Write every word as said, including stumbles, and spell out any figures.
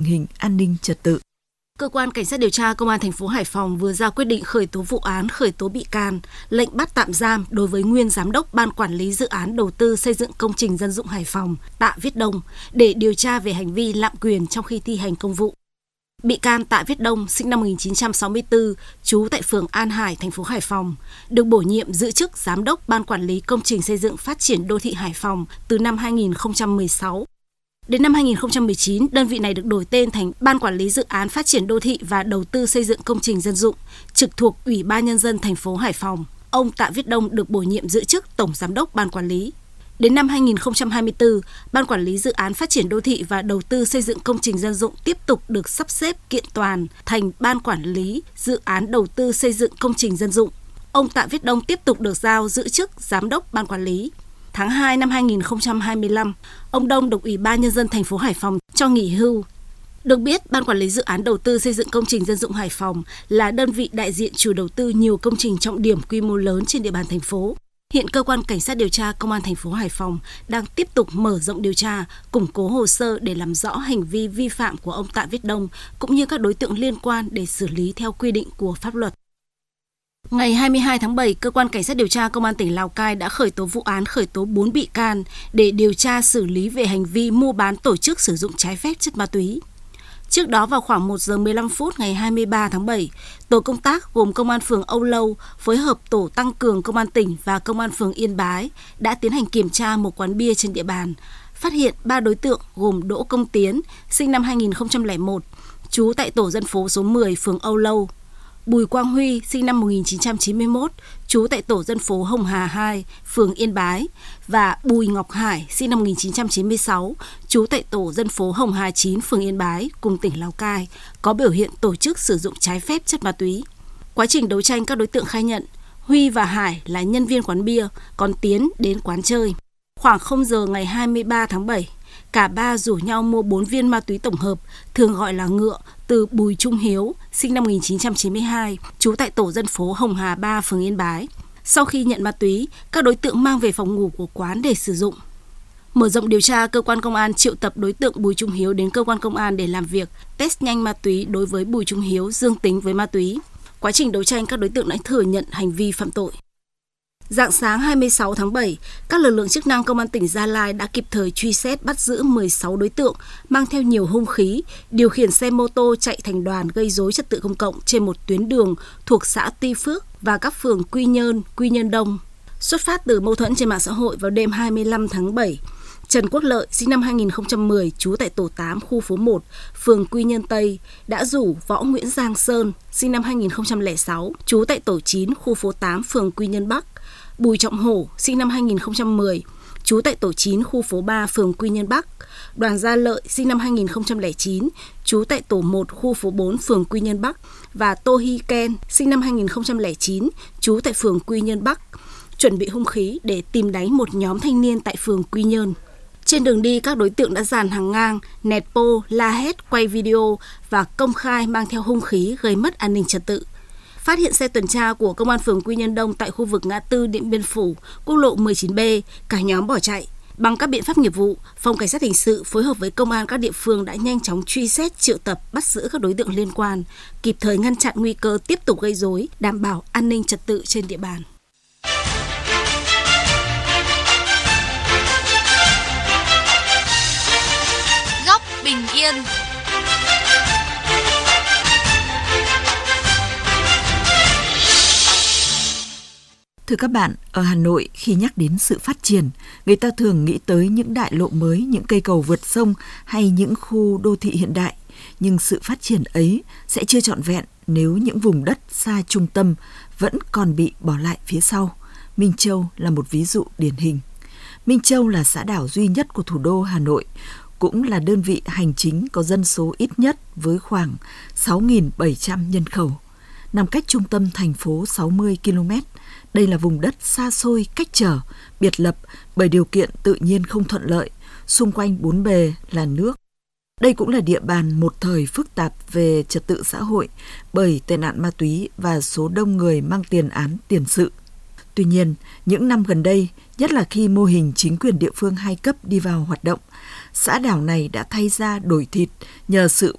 hình an ninh trật tự. Cơ quan Cảnh sát điều tra Công an thành phố Hải Phòng vừa ra quyết định khởi tố vụ án, khởi tố bị can, lệnh bắt tạm giam đối với nguyên giám đốc Ban Quản lý Dự án Đầu tư xây dựng công trình dân dụng Hải Phòng Tạ Viết Đông để điều tra về hành vi lạm quyền trong khi thi hành công vụ. Bị can Tạ Viết Đông, sinh năm một nghìn chín trăm sáu mươi tư, trú tại phường An Hải, thành phố Hải Phòng, được bổ nhiệm giữ chức Giám đốc Ban Quản lý Công trình Xây dựng Phát triển Đô thị Hải Phòng từ năm hai nghìn không trăm mười sáu. Đến năm hai nghìn không trăm mười chín, đơn vị này được đổi tên thành Ban Quản lý Dự án Phát triển Đô thị và Đầu tư xây dựng công trình dân dụng, trực thuộc Ủy ban Nhân dân thành phố Hải Phòng. Ông Tạ Viết Đông được bổ nhiệm giữ chức Tổng Giám đốc Ban Quản lý. Đến năm hai nghìn không trăm hai mươi tư, Ban Quản lý Dự án Phát triển Đô thị và Đầu tư xây dựng công trình dân dụng tiếp tục được sắp xếp kiện toàn thành Ban Quản lý Dự án Đầu tư xây dựng công trình dân dụng. Ông Tạ Viết Đông tiếp tục được giao giữ chức Giám đốc Ban Quản lý. Tháng hai năm hai nghìn không trăm hai mươi lăm, ông Đông được Ủy ban Nhân dân thành phố Hải Phòng cho nghỉ hưu. Được biết, Ban Quản lý Dự án Đầu tư xây dựng công trình dân dụng Hải Phòng là đơn vị đại diện chủ đầu tư nhiều công trình trọng điểm quy mô lớn trên địa bàn thành phố. Hiện cơ quan Cảnh sát điều tra Công an thành phố Hải Phòng đang tiếp tục mở rộng điều tra, củng cố hồ sơ để làm rõ hành vi vi phạm của ông Tạ Viết Đông cũng như các đối tượng liên quan để xử lý theo quy định của pháp luật. Ngày hai mươi hai tháng bảy, cơ quan Cảnh sát điều tra Công an tỉnh Lào Cai đã khởi tố vụ án khởi tố bốn bị can để điều tra xử lý về hành vi mua bán, tổ chức sử dụng trái phép chất ma túy. Trước đó vào khoảng một giờ mười lăm phút ngày hai mươi ba tháng bảy, tổ công tác gồm Công an phường Âu Lâu phối hợp tổ tăng cường Công an tỉnh và Công an phường Yên Bái đã tiến hành kiểm tra một quán bia trên địa bàn, phát hiện ba đối tượng gồm Đỗ Công Tiến, sinh năm hai nghìn không trăm lẻ một, trú tại tổ dân phố số mười phường Âu Lâu, Bùi Quang Huy, sinh năm một nghìn chín trăm chín mươi mốt, trú tại tổ dân phố Hồng Hà hai, phường Yên Bái, và Bùi Ngọc Hải, sinh năm một nghìn chín trăm chín mươi sáu, trú tại tổ dân phố Hồng Hà chín, phường Yên Bái, cùng tỉnh Lào Cai, có biểu hiện tổ chức sử dụng trái phép chất ma túy. Quá trình đấu tranh, các đối tượng khai nhận Huy và Hải là nhân viên quán bia, còn Tiến đến quán chơi. Khoảng không giờ ngày hai mươi ba tháng bảy, cả ba rủ nhau mua bốn viên ma túy tổng hợp, thường gọi là ngựa, từ Bùi Trung Hiếu, sinh năm một nghìn chín trăm chín mươi hai, trú tại tổ dân phố Hồng Hà ba, phường Yên Bái. Sau khi nhận ma túy, các đối tượng mang về phòng ngủ của quán để sử dụng. Mở rộng điều tra, cơ quan công an triệu tập đối tượng Bùi Trung Hiếu đến cơ quan công an để làm việc, test nhanh ma túy đối với Bùi Trung Hiếu dương tính với ma túy. Quá trình đấu tranh, các đối tượng đã thừa nhận hành vi phạm tội. Rạng sáng hai mươi sáu tháng bảy, các lực lượng chức năng Công an tỉnh Gia Lai đã kịp thời truy xét bắt giữ mười sáu đối tượng mang theo nhiều hung khí, điều khiển xe mô tô chạy thành đoàn gây rối trật tự công cộng trên một tuyến đường thuộc xã Tuy Phước và các phường Quy Nhơn, Quy Nhơn Đông. Xuất phát từ mâu thuẫn trên mạng xã hội, vào đêm hai mươi lăm tháng bảy, Trần Quốc Lợi, sinh năm hai nghìn không trăm mười, trú tại tổ tám, khu phố một, phường Quy Nhơn Tây, đã rủ Võ Nguyễn Giang Sơn, sinh năm hai nghìn không trăm lẻ sáu, trú tại tổ chín, khu phố tám, phường Quy Nhơn Bắc, Bùi Trọng Hổ, sinh năm hai nghìn không trăm mười, trú tại tổ chín, khu phố ba, phường Quy Nhơn Bắc, Đoàn Gia Lợi, sinh năm hai nghìn không trăm lẻ chín, trú tại tổ một, khu phố bốn, phường Quy Nhơn Bắc, và Tô Hy Ken, sinh năm hai nghìn không trăm lẻ chín, trú tại phường Quy Nhơn Bắc, chuẩn bị hung khí để tìm đánh một nhóm thanh niên tại phường Quy Nhơn. Trên đường đi, các đối tượng đã dàn hàng ngang, nẹt bô, la hét, quay video và công khai mang theo hung khí gây mất an ninh trật tự. Phát hiện xe tuần tra của Công an phường Quy Nhơn Đông tại khu vực ngã tư Điện Biên Phủ, quốc lộ mười chín B, cả nhóm bỏ chạy. Bằng các biện pháp nghiệp vụ, Phòng Cảnh sát Hình sự phối hợp với công an các địa phương đã nhanh chóng truy xét, triệu tập, bắt giữ các đối tượng liên quan, kịp thời ngăn chặn nguy cơ tiếp tục gây rối, đảm bảo an ninh trật tự trên địa bàn. Góc Bình Yên. Thưa các bạn, ở Hà Nội, khi nhắc đến sự phát triển, người ta thường nghĩ tới những đại lộ mới, những cây cầu vượt sông hay những khu đô thị hiện đại. Nhưng sự phát triển ấy sẽ chưa trọn vẹn nếu những vùng đất xa trung tâm vẫn còn bị bỏ lại phía sau. Minh Châu là một ví dụ điển hình. Minh Châu là xã đảo duy nhất của thủ đô Hà Nội, cũng là đơn vị hành chính có dân số ít nhất với khoảng sáu nghìn bảy trăm nhân khẩu. Nằm cách trung tâm thành phố sáu mươi ki lô mét, đây là vùng đất xa xôi, cách trở, biệt lập bởi điều kiện tự nhiên không thuận lợi, xung quanh bốn bề là nước. Đây cũng là địa bàn một thời phức tạp về trật tự xã hội bởi tệ nạn ma túy và số đông người mang tiền án tiền sự. Tuy nhiên, những năm gần đây, nhất là khi mô hình chính quyền địa phương hai cấp đi vào hoạt động, xã đảo này đã thay da đổi thịt nhờ sự